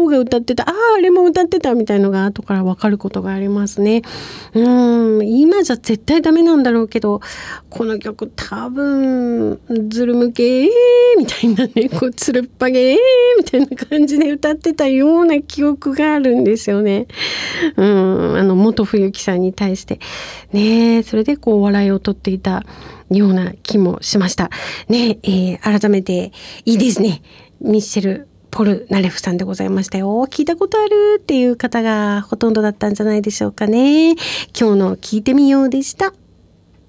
方が歌ってた、あれも歌ってたみたいのが後から分かることがありますね。今じゃ絶対ダメなんだろうけど、この曲多分ズル向けみたいなね、こうつるっぱげみたいな感じで歌ってたような記憶があるんですよね。元冬木さんに対してね、それでこう笑いを取っていたような気もしましたね。改めていいですね、ミッシェル・ポルナレフさんでございましたよ。聞いたことあるっていう方がほとんどだったんじゃないでしょうかね。今日の聞いてみようでした。